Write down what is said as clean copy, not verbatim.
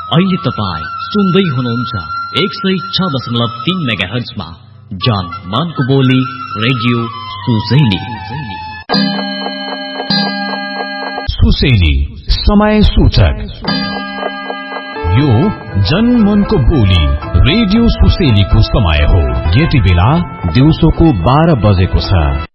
अहिले तपाईँ सुन्दै हुनुहुन्छ 106.3 मेगाहर्जमा जान मानको बोली रेडियो सुसेली। सुसेली समय सूचक। यो जनमनको बोली रेडियो सुसेलीको समय हो। यति बेला दिउँसोको 12 बजेको छ।